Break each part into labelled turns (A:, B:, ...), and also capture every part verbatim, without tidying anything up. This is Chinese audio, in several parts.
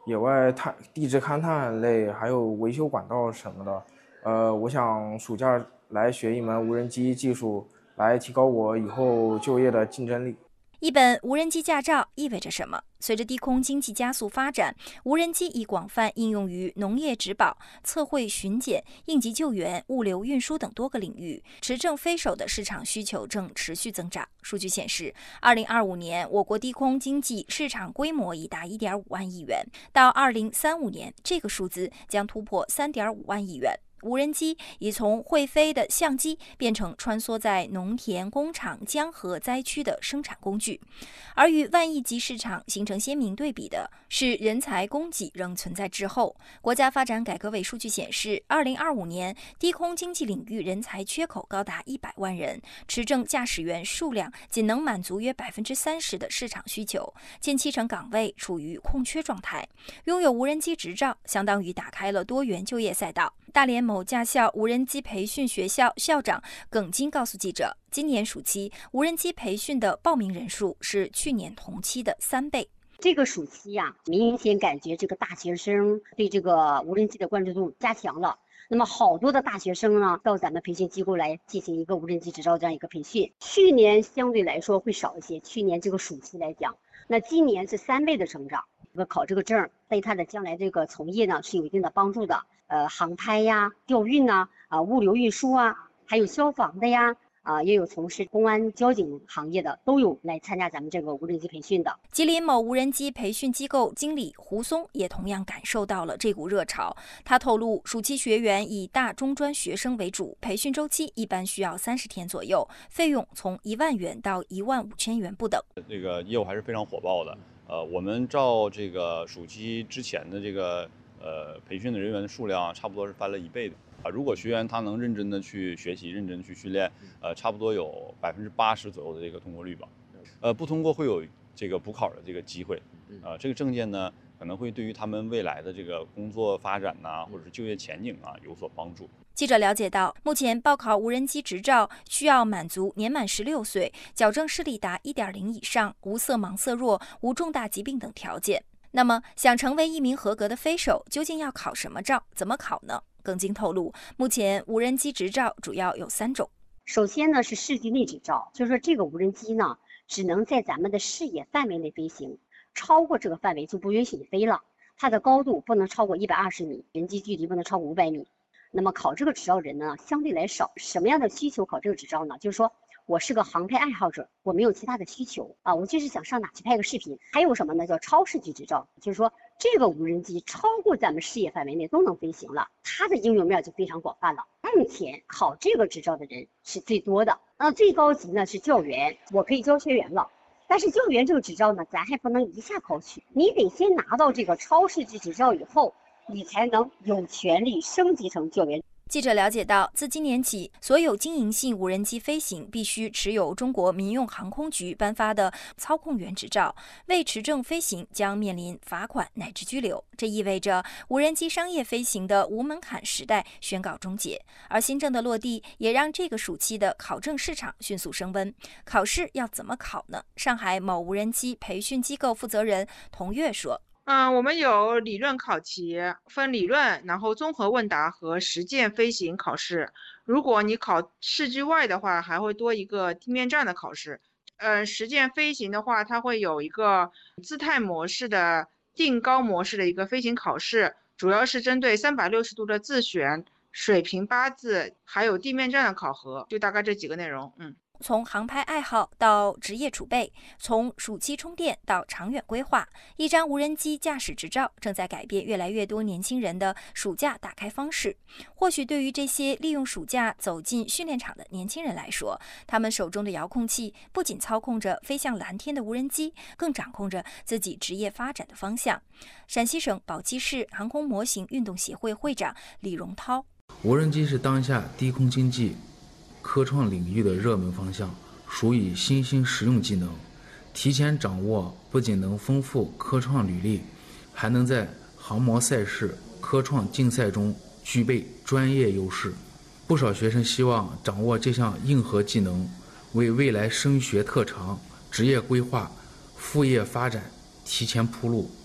A: 野外探地质勘探类，还有维修管道什么的。呃，我想暑假来学一门无人机技术，来提高我以后就业的竞争力。
B: 一本无人机驾照意味着什么？随着低空经济加速发展，无人机已广泛应用于农业植保、测绘巡检、应急救援、物流运输等多个领域。持证飞手的市场需求正持续增长。数据显示，二零二五年我国低空经济市场规模已达一点五万亿元，到二零三五年，这个数字将突破三点五万亿元。无人机已从会飞的相机变成穿梭在农田、工厂、江河灾区的生产工具，而与万亿级市场形成鲜明对比的是，人才供给仍存在滞后。国家发展改革委数据显示，二零二五年低空经济领域人才缺口高达一百万人，持证驾驶员数量仅能满足约百分之三十的市场需求，近七成岗位处于空缺状态。拥有无人机执照，相当于打开了多元就业赛道。大连某驾校无人机培训学校校长耿金告诉记者，今年暑期无人机培训的报名人数是去年同期的三倍。
C: 这个暑期呀、啊，明显感觉这个大学生对这个无人机的关注度加强了。那么好多的大学生呢，到咱们培训机构来进行一个无人机执照这样一个培训。去年相对来说会少一些，去年这个暑期来讲，那今年是三倍的成长。这个考这个证对他的将来这个从业呢是有一定的帮助的。呃，航拍呀、调运呐、啊、物流运输啊，还有消防的呀。啊，也有从事公安交警行业的，都有来参加咱们这个无人机培训的。
B: 吉林某无人机培训机构经理胡松也同样感受到了这股热潮。他透露，暑期学员以大中专学生为主，培训周期一般需要三十天左右，费用从一万元到一万五千元不等。
D: 这个业务还是非常火爆的。呃，我们照这个暑期之前的这个呃培训的人员的数量，差不多是翻了一倍的。啊，如果学员他能认真的去学习，认真的去训练，呃，差不多有百分之八十左右的这个通过率吧。呃，不通过会有这个补考的这个机会。啊、呃，这个证件呢，可能会对于他们未来的这个工作发展呐、啊，或者是就业前景啊有所帮助。
B: 记者了解到，目前报考无人机执照需要满足年满十六岁、矫正视力达一点零以上、无色盲色弱、无重大疾病等条件。那么，想成为一名合格的飞手，究竟要考什么照？怎么考呢？耿金透露，目前无人机执照主要有三种。
C: 首先呢是视距内执照，就是说这个无人机呢只能在咱们的视野范围内飞行，超过这个范围就不允许你飞了。它的高度不能超过一百二十米，人机距离不能超过五百米。那么考这个执照人呢相对来少，什么样的需求考这个执照呢？就是说我是个航拍爱好者，我没有其他的需求啊，我就是想上哪去拍个视频。还有什么呢？叫超视距执照，就是说这个无人机超过咱们视野范围内都能飞行了，它的应用面就非常广泛了。目前考这个执照的人是最多的，那最高级呢是教员，我可以教学员了。但是教员这个执照呢，咱还不能一下考取，你得先拿到这个超视距执照以后，你才能有权利升级成教员。
B: 记者了解到，自今年起，所有经营性无人机飞行必须持有中国民用航空局颁发的操控员执照，未持证飞行将面临罚款乃至拘留。这意味着无人机商业飞行的无门槛时代宣告终结。而新政的落地，也让这个暑期的考证市场迅速升温。考试要怎么考呢？上海某无人机培训机构负责人童月说。
E: 嗯，我们有理论考题，分理论，然后综合问答和实践飞行考试。如果你考视距外的话，还会多一个地面站的考试。呃，实践飞行的话，它会有一个姿态模式的定高模式的一个飞行考试，主要是针对三百六十度的自旋、水平八字，还有地面站的考核，就大概这几个内容。嗯。
B: 从航拍爱好到职业储备，从暑期充电到长远规划，一张无人机驾驶执照正在改变越来越多年轻人的暑假打开方式。或许对于这些利用暑假走进训练场的年轻人来说，他们手中的遥控器不仅操控着飞向蓝天的无人机，更掌控着自己职业发展的方向。陕西省宝鸡市航空模型运动协会会长李荣涛：
F: 无人机是当下低空经济科创领域的热门方向，属于新兴实用技能。提前掌握不仅能丰富科创履历，还能在航模赛事、科创竞赛中具备专业优势。不少学生希望掌握这项硬核技能，为未来升学特长、职业规划、副业发展提前铺路。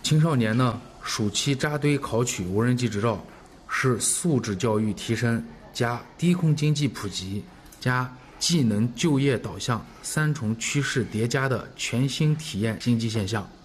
F: 青少年呢，暑期扎堆考取无人机执照，是素质教育提升加低空经济普及加技能就业导向三重趋势叠加的全新体验经济现象。